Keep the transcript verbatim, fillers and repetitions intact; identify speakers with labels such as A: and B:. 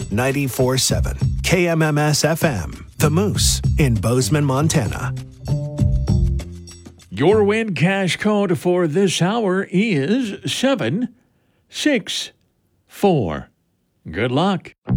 A: ninety-four point seven K M M S F M, The Moose in Bozeman, Montana.
B: Your win cash code for this hour is seven six four. Good luck.